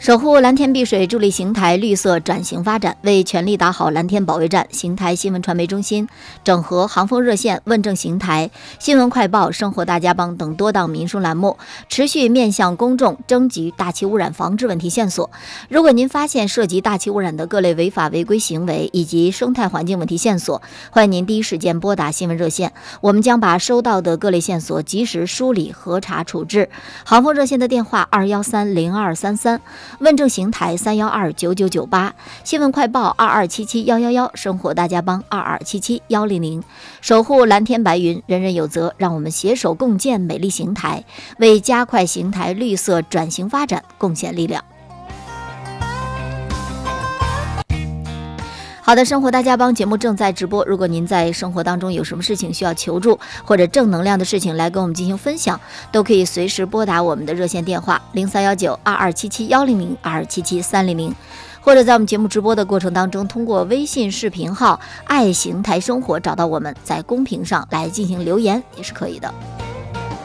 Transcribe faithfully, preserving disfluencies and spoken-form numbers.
守护蓝天碧水，助力邢台绿色转型发展，为全力打好蓝天保卫战，邢台新闻传媒中心整合航风热线、问政邢台、新闻快报、生活大家帮等多档民生栏目，持续面向公众征集大气污染防治问题线索。如果您发现涉及大气污染的各类违法违规行为以及生态环境问题线索，欢迎您第一时间拨打新闻热线，我们将把收到的各类线索及时梳理、核查、处置。航风热线的电话二幺三零二三三。问政邢台三幺二九九九八，新闻快报二二七七幺幺幺，生活大家帮二二七七幺零零，守护蓝天白云，人人有责，让我们携手共建美丽邢台，为加快邢台绿色转型发展贡献力量。好的，生活大家帮节目正在直播。如果您在生活当中有什么事情需要求助，或者正能量的事情来跟我们进行分享，都可以随时拨打我们的热线电话零三幺九二二七七幺零零二二七七三零零，或者在我们节目直播的过程当中，通过微信视频号爱邢台生活找到我们，在公屏上来进行留言也是可以的。